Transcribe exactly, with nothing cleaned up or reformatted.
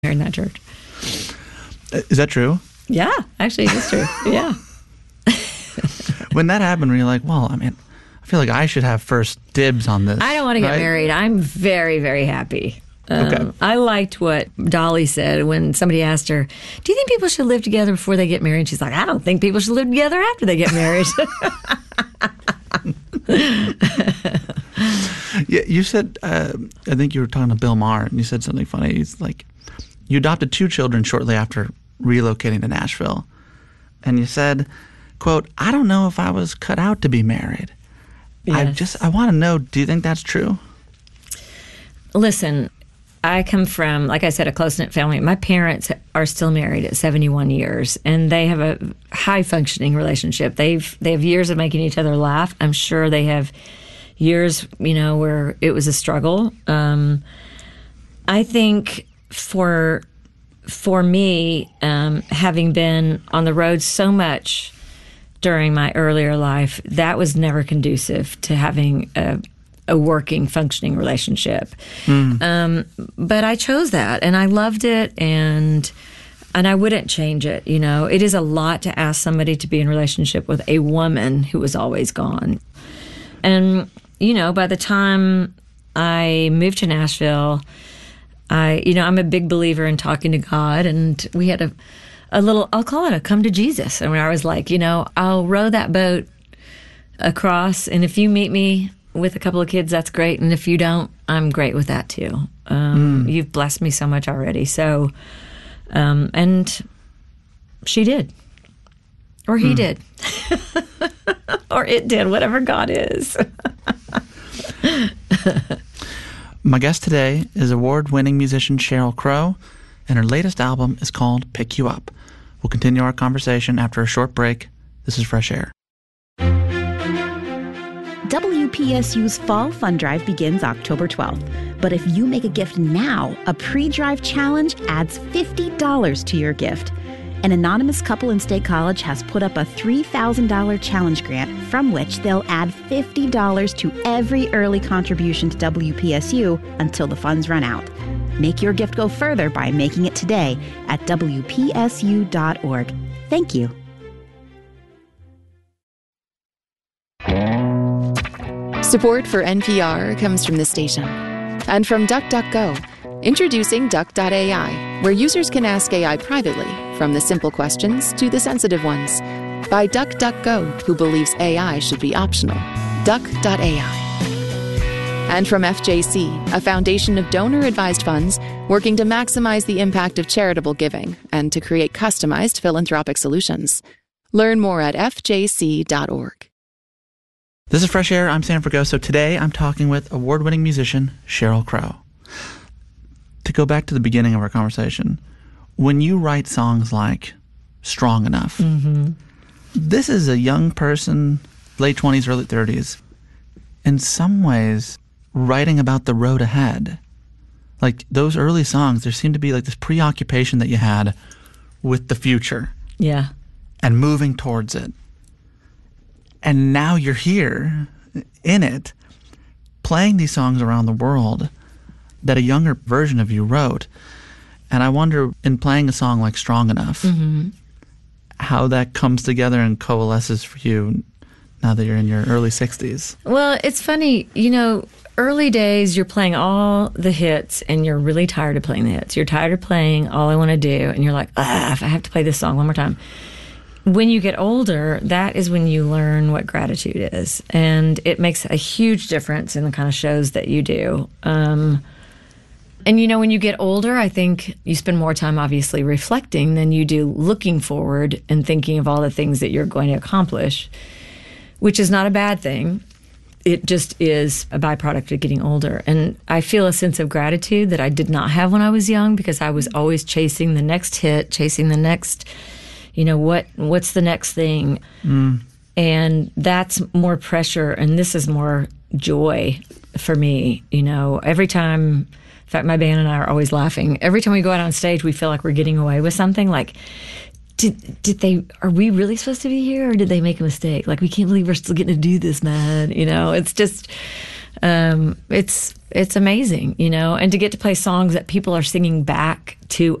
in that church. Is that true? Yeah, actually, it's true. Yeah. When that happened, were you like, well, I mean, I feel like I should have first dibs on this. I don't want to get right? married. I'm very, very happy. Um, Okay. I liked what Dolly said when somebody asked her, do you think people should live together before they get married? She's like, I don't think people should live together after they get married. Yeah, you said, uh, I think you were talking to Bill Maher, and you said something funny. He's like, you adopted two children shortly after relocating to Nashville. And you said, quote, I don't know if I was cut out to be married. Yes. I just, I want to know, do you think that's true? Listen, I come from, like I said, a close-knit family. My parents are still married at seventy-one years, and they have a high-functioning relationship. They've they have years of making each other laugh. I'm sure they have years, you know, where it was a struggle. Um, I think for for me, um, having been on the road so much during my earlier life, that was never conducive to having a a working, functioning relationship. Mm. Um, but I chose that, and I loved it, and and I wouldn't change it. You know, it is a lot to ask somebody to be in a relationship with a woman who was always gone. And, you know, by the time I moved to Nashville, I, you know, I'm a big believer in talking to God, and we had a, a little, I'll call it a come to Jesus. And where I was like, you know, I'll row that boat across, and if you meet me with a couple of kids, that's great. And if you don't, I'm great with that too. Um, mm. You've blessed me so much already. So, um, and she did. Or he mm. did. Or it did, whatever God is. My guest today is award-winning musician Sheryl Crow, and her latest album is called Pick You Up. We'll continue our conversation after a short break. This is Fresh Air. W P S U's Fall Fund Drive begins October twelfth. But if you make a gift now, a pre-drive challenge adds fifty dollars to your gift. An anonymous couple in State College has put up a three thousand dollars challenge grant from which they'll add fifty dollars to every early contribution to W P S U until the funds run out. Make your gift go further by making it today at W P S U dot org. Thank you. Support for N P R comes from this station and from DuckDuckGo. Introducing Duck dot A I, where users can ask A I privately, from the simple questions to the sensitive ones. By DuckDuckGo, who believes A I should be optional. Duck dot A I. And from F J C, a foundation of donor-advised funds working to maximize the impact of charitable giving and to create customized philanthropic solutions. Learn more at F J C dot org. This is Fresh Air. I'm Sam Fragoso. Today, I'm talking with award-winning musician Sheryl Crow. To go back to the beginning of our conversation, when you write songs like Strong Enough, mm-hmm. this is a young person, late twenties, early thirties, in some ways writing about the road ahead. Like those early songs, there seemed to be like this preoccupation that you had with the future. Yeah. And moving towards it. And now you're here in it, playing these songs around the world that a younger version of you wrote. And I wonder, in playing a song like Strong Enough, mm-hmm. how that comes together and coalesces for you now that you're in your early sixties. Well, it's funny, you know, early days, you're playing all the hits and you're really tired of playing the hits. You're tired of playing All I Want to Do, and you're like, ah, if I have to play this song one more time. When you get older, that is when you learn what gratitude is. And it makes a huge difference in the kind of shows that you do. Um, and, you know, when you get older, I think you spend more time, obviously, reflecting than you do looking forward and thinking of all the things that you're going to accomplish, which is not a bad thing. It just is a byproduct of getting older. And I feel a sense of gratitude that I did not have when I was young, because I was always chasing the next hit, chasing the next... You know, what? what's the next thing? Mm. And that's more pressure, and this is more joy for me. You know, every time, in fact, my band and I are always laughing. Every time we go out on stage, we feel like we're getting away with something. Like, did did they, are we really supposed to be here, or did they make a mistake? Like, we can't believe we're still getting to do this, man. You know, it's just, Um, it's it's amazing, you know, and to get to play songs that people are singing back to